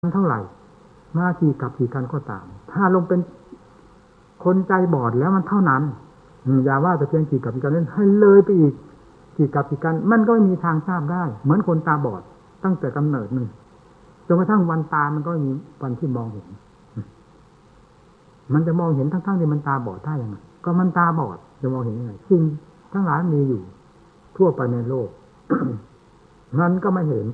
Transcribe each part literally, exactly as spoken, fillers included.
เท่าไหร่มากี่กับกี่กันก็ตามถ้าลงเป็นคนใจบอดแล้วมันเท่านั้นอย่าว่าแต่เพียงกี่กับกี่กันนั้นให้เลยไปอีกกี่กับกี่กันมันก็ไม่มีทางทราบได้เหมือนคนตาบอดตั้งแต่กำเนิดนึงจนกระทั่งวันตามันก็มีวันที่มองเห็นมันจะมองเห็นทั้งๆที่มันตาบอดได้ยังไงก็มันตาบอดจะมองเห็นยังไงสิ่งทั้งหลายมีอยู่ทั่วไปในโลก มันก็ไม่เห็น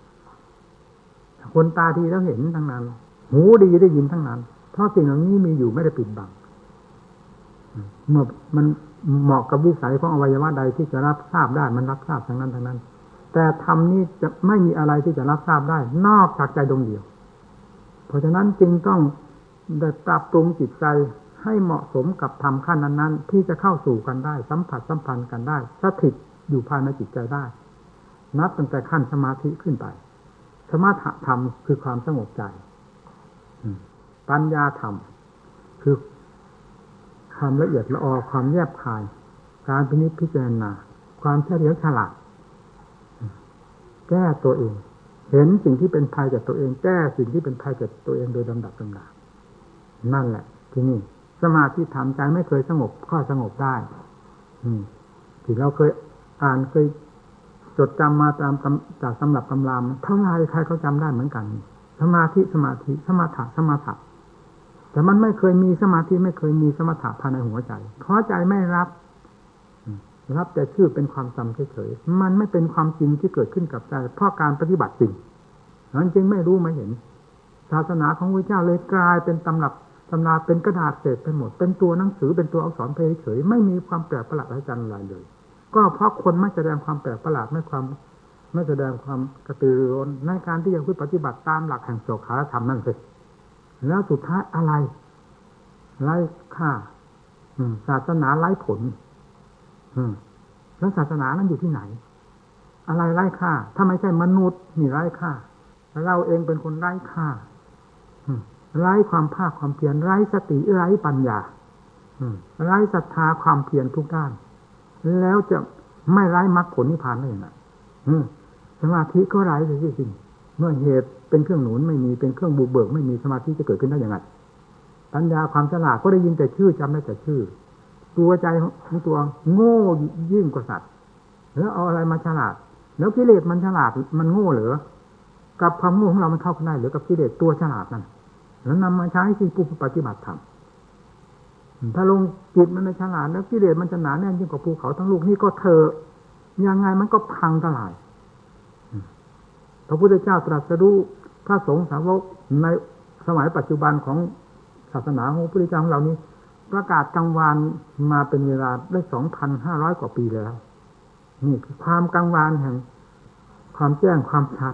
คนตาดีแล้วเห็นทั้งนั้นหูดีได้ยินทั้งนั้นเพราะสิ่งเหล่านี้มีอยู่ไม่ได้ปิดบังเมื่อมันเหมาะกับวิสัยของอวัยวะใดที่จะรับทราบได้มันรับทราบทั้งนั้นทั้งนั้นแต่ธรรมนี้จะไม่มีอะไรที่จะรับทราบได้นอกจากใจดวงเดียวเพราะฉะนั้นจึงต้องได้ปรับปรุงจิตใจให้เหมาะสมกับธรรมขั้นนั้นๆที่จะเข้าสู่กันได้สัมผัสสัมพันธ์กันได้สถิตอยู่ภายในจิตใจได้นับตั้งแต่ขั้นสมาธิขึ้นไปสมถะธรรมคือความสงบใจปัญญาธรรมคือความละเอียดละออความแยบคายการพินิจพิจารณาความเฉลียวฉลาดแก้ตัวเองเห็นสิ่งที่เป็นภัยกับตัวเองแก้สิ่งที่เป็นภัยกับตัวเองโดยลำดับลำดับนั่นแหละที่นี่สมาธิธรรมใจไม่เคยสงบก็สงบได้ที่เราเคยอ่านเคยจดจำมาตามจากสำหรับตำรามเท่าไรใครเขาจำได้เหมือนกันสมาธิสมาธิสมาถะสมาถะแต่มันไม่เคยมีสมาธิไม่เคยมีสมถะภายในหัวใจเพราะใจไม่รับรับแต่ชื่อเป็นความจำเฉยๆมันไม่เป็นความจริงที่เกิดขึ้นกับใจเพราะการปฏิบัติจริงนั้นจึงไม่รู้ไม่เห็นศาสนาของพระเจ้าเลยกลายเป็นตำรับตำราเป็นกระดาษเศษไปหมดเป็นตัวหนังสือเป็นตัวอักษรเฉยๆไม่มีความแปลกประหลาดอะไรกันอะไรเลยก็เพราะคนไม่แสดงความแปลกประหลาดไม่ความไม่แสดงความกระตือรือร้นในการที่จะปฏิบัติตามหลักแห่งโสภณธรรมนั่นสิแล้วสุดท้ายอะไรไร้ค่าศาสนาไร้ผลแล้วศาสนานั้นอยู่ที่ไหนอะไรไร้ค่าถ้าไม่ใช่มนุษย์นี่ไร้ค่าเราเองเป็นคนไร้ค่าไร้ความภาคความเพียรไร้สติไร้ปัญญาไร้ศรัทธาความเพียรทุกด้านแล้วจะไม่ไร้มรรคผลนิพพานได้ยังไงสมาธิก็ไร้เลยจริงเมื่อเหตุเป็นเครื่องหนุนไม่มีเป็นเครื่องบุกเบิกไม่มีสมาธิจะเกิดขึ้นได้ยังไงปัญญาความฉลาดก็ได้ยินแต่ชื่อจำได้แต่ชื่อตัวใจของตัวโง่ยิ่งกว่าสัตว์แล้วเอาอะไรมาฉลาดแล้วกิเลสมันฉลาดมันโง่เหรอกับความโง่ของเรามันเข้ากันได้หรือกับกิเลสตัวฉลาดนั่นแล้วนำมาใช้ที่ผู้ปฏิบัติธรรมถ้าลงจิตมันในฉลาดแล้วกิเลสมันจะหนาแน่นยิ่งกว่าภูเขาทั้งลูกนี่ก็เถอะยังไงมันก็พังทลายพระพุทธเจ้าตรัสรู้พระสงฆ์สาวกในสมัยปัจจุบันของศาสนาของพระพุทธเจ้าของเรานี้ประกาศกังวานมาเป็นเวลาได้ สองพันห้าร้อย กว่าปีแล้วนี่คือความกังวานแห่งความแจ้งความชัด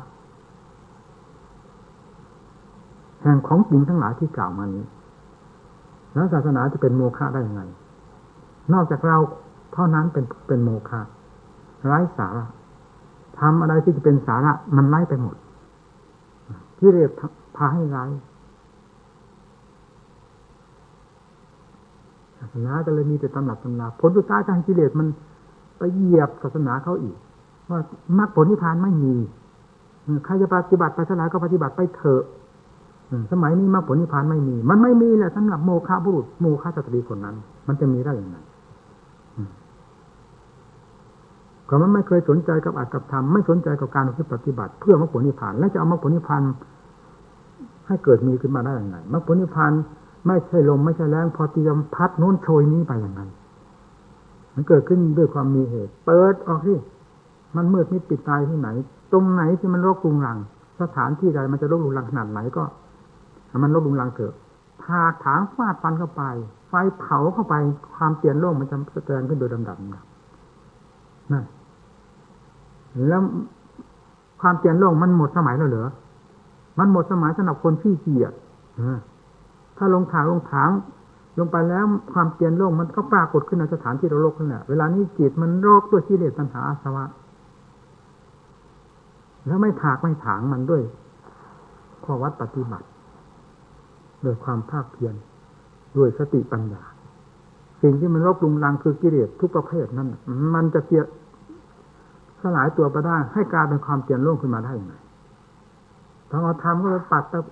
แห่งของจริงทั้งหลายที่กล่าวมานี้แล้วศาสนาจะเป็นโมฆะได้ยังไงนอกจากเราเท่านั้นเป็นเป็นโมฆะไร้สาระทำอะไรที่จะเป็นสาระมันไร้ไปหมดที่เรียกพาให้ไร้ศาสนาก็เลยมีแต่ตำหนักตำราผลสุดท้ายทางกิเลสมันไปเหยียบศาสนาเขาอีกว่ามรรคผลนิพพานไม่มีใครจะปฏิบัติไปเท่าไหร่ก็ปฏิบัติไปเถอะสมัยนี้มรรคผลนิพพานไม่มีมันไม่มีแหละสำหรับโมฆะบุรุษโมฆะสตรีคนนั้นมันจะมีได้อย่างไรก็มันไม่เคยสนใจกับอัตกับธรรมไม่สนใจกับการปฏิบัติเพื่อมรรคผลนิพพานแล้วจะเอามรรคผลนิพพานให้เกิดมีขึ้นมาได้อย่างไรมรรคผลนิพพานไม่ใช่ลมไม่ใช่แรงพอเตรียมพัดโน้นโชยนี้ไปอย่างนั้นมันเกิดขึ้นด้วยความมีเหตุเปิดออกที่มันมืดมิดปิดตายที่ไหนตรงไหนที่มันรกรุงรังสถานที่ใดมันจะรกรุงรังขนาดไหนก็มันรกรุงรังเถอะถากถางฟาดฟันเข้าไปไฟเผาเข้าไปความเปลี่ยนโลกมันจะแสดงขึ้นโดยลำดับนั่นแล้วความเปลี่ยนโลกมันหมดสมัยแล้วเหรอมันหมดสมัยสำหรับคนขี้เกียจถ้าลงถางลงถางลงไปแล้วความเปลี่ยนโลกมันก็ปรากฏขึ้นในสถานที่เราโลกนั่นแหละเวลานี้จิตมันโรคด้วยกิเลสตัณหาอาสวะแล้วไม่ถากไม่ถางมันด้วยข้อวัดปฏิบัติด้วยความภาคเพียรด้วยสติปัญญาสิ่งที่มันรบรุงรังคือกิเลสทุกประเภทนั้นมันจะเสียสลายตัวไปได้ให้กลายเป็นความเปลี่ยนโลกขึ้นมาได้อย่างไรพอเอาทำก็ไปปัด